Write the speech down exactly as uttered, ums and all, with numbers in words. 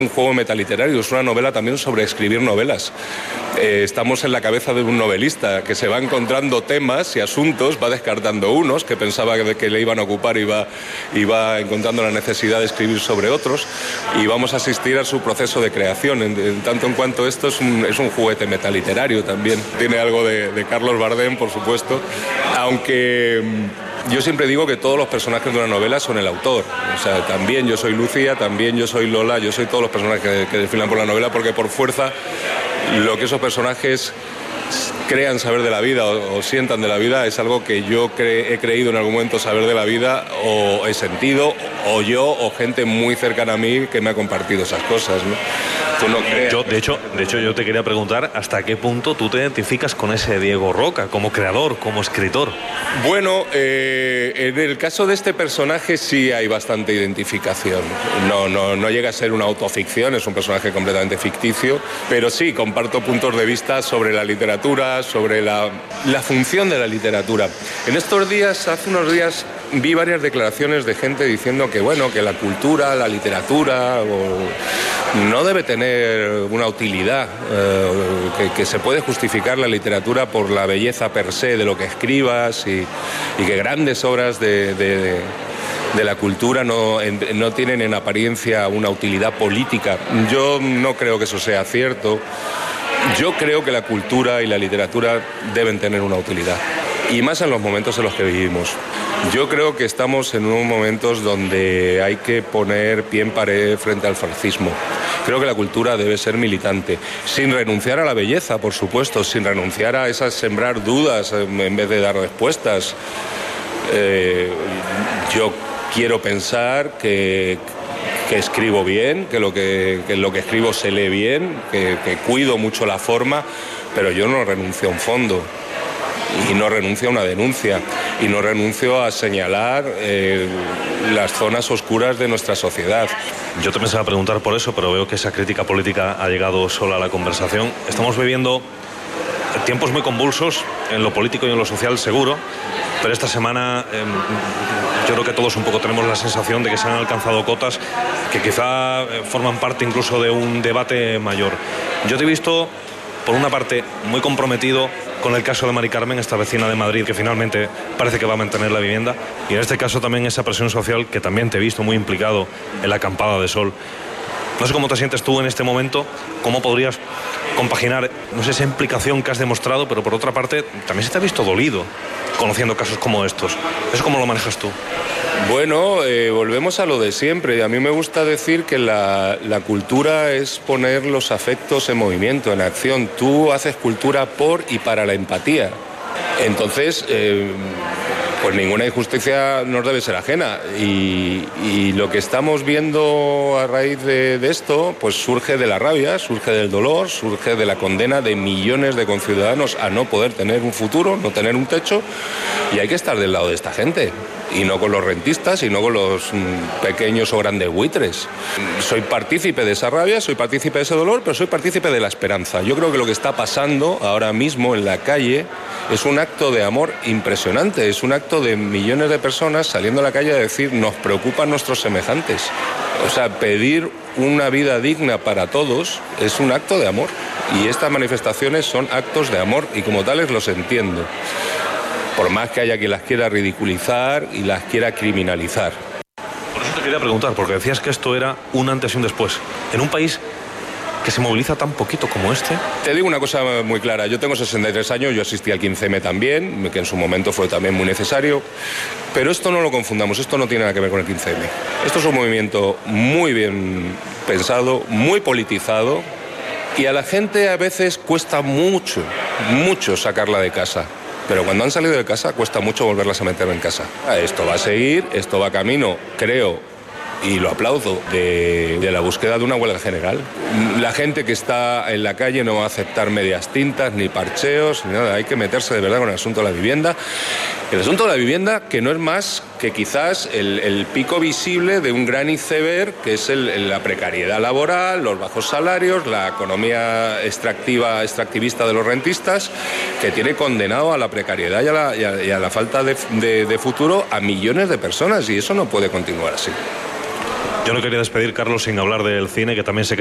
Un juego metaliterario, es una novela también sobre escribir novelas. Eh, estamos en la cabeza de un novelista que se va encontrando temas y asuntos, va descartando unos que pensaba que, que le iban a ocupar y va, y va encontrando la necesidad de escribir sobre otros, y vamos a asistir a su proceso de creación, en, en tanto en cuanto esto es un, es un juguete metaliterario también. Tiene algo de, de Carlos Bardem, por supuesto, aunque yo siempre digo que todos los personajes de una novela son el autor. O sea, también yo soy Lucía, también yo soy Lola, yo soy todos los personajes que, que desfilan por la novela, porque por fuerza lo que esos personajes crean saber de la vida o, o sientan de la vida es algo que yo cre- he creído en algún momento saber de la vida, o he sentido, o yo, o gente muy cercana a mí que me ha compartido esas cosas, ¿no? Tú no creas. Yo, de hecho, de hecho, yo te quería preguntar hasta qué punto tú te identificas con ese Diego Roca, como creador, como escritor. Bueno, eh, en el caso de este personaje sí hay bastante identificación. No, no, no llega a ser una autoficción, es un personaje completamente ficticio, pero sí comparto puntos de vista sobre la literatura, sobre la, la función de la literatura. En estos días, hace unos días, vi varias declaraciones de gente diciendo que, bueno, que la cultura, la literatura, o, no debe tener una utilidad, eh, que, que se puede justificar la literatura por la belleza per se de lo que escribas, y, y que grandes obras de, de, de la cultura no, en, no tienen en apariencia una utilidad política. Yo no creo que eso sea cierto. Yo creo que la cultura y la literatura deben tener una utilidad, y más en los momentos en los que vivimos. Yo creo que estamos en unos momentos donde hay que poner pie en pared frente al fascismo. Creo que la cultura debe ser militante, sin renunciar a la belleza, por supuesto, sin renunciar a esas sembrar dudas en vez de dar respuestas. Eh, yo quiero pensar que, que escribo bien, que lo que, que lo que escribo se lee bien, que, que cuido mucho la forma, pero yo no renuncio a un fondo. Y no renuncio a una denuncia, y no renuncio a señalar eh, las zonas oscuras de nuestra sociedad. Yo te pensaba preguntar por eso, pero veo que esa crítica política ha llegado sola a la conversación. Estamos viviendo tiempos muy convulsos en lo político y en lo social, seguro, pero esta semana eh, yo creo que todos un poco tenemos la sensación de que se han alcanzado cotas que quizá eh, forman parte incluso de un debate mayor. Yo te he visto, por una parte, muy comprometido con el caso de Mari Carmen, esta vecina de Madrid que finalmente parece que va a mantener la vivienda, y en este caso también esa presión social que también te he visto muy implicado en la acampada de Sol. No sé cómo te sientes tú en este momento, cómo podrías compaginar, no sé, esa implicación que has demostrado, pero por otra parte también se te ha visto dolido conociendo casos como estos. ¿Eso cómo lo manejas tú? Bueno, eh, volvemos a lo de siempre. A mí me gusta decir que la, la cultura es poner los afectos en movimiento, en acción. Tú haces cultura por y para la empatía. Entonces, eh, pues ninguna injusticia nos debe ser ajena. Y, y lo que estamos viendo a raíz de, de esto, pues surge de la rabia, surge del dolor, surge de la condena de millones de conciudadanos a no poder tener un futuro, no tener un techo, y hay que estar del lado de esta gente. Y no con los rentistas, y no con los mm, pequeños o grandes buitres. Soy partícipe de esa rabia, soy partícipe de ese dolor, pero soy partícipe de la esperanza. Yo creo que lo que está pasando ahora mismo en la calle es un acto de amor impresionante, es un acto de millones de personas saliendo a la calle a decir: nos preocupan nuestros semejantes. O sea, pedir una vida digna para todos es un acto de amor, y estas manifestaciones son actos de amor, y como tales los entiendo, por más que haya quien las quiera ridiculizar y las quiera criminalizar. Por eso te quería preguntar, porque decías que esto era un antes y un después. En un país que se moviliza tan poquito como este. Te digo una cosa muy clara, yo tengo sesenta y tres años, yo asistí al quince eme también, que en su momento fue también muy necesario, pero esto no lo confundamos, esto no tiene nada que ver con el quince eme. Esto es un movimiento muy bien pensado, muy politizado, y a la gente a veces cuesta mucho, mucho sacarla de casa. Pero cuando han salido de casa cuesta mucho volverlas a meter en casa. Esto va a seguir, esto va camino, creo, y lo aplaudo, de, de la búsqueda de una huelga general. La gente que está en la calle no va a aceptar medias tintas, ni parcheos, ni nada. Hay que meterse de verdad con el asunto de la vivienda. El asunto de la vivienda, que no es más que quizás el, el pico visible de un gran iceberg, que es el, la precariedad laboral, los bajos salarios, la economía extractiva, extractivista de los rentistas, que tiene condenado a la precariedad y a la, y a, y a la falta de, de, de futuro a millones de personas, y eso no puede continuar así. Yo no quería despedir, Carlos, sin hablar del cine, que también sé que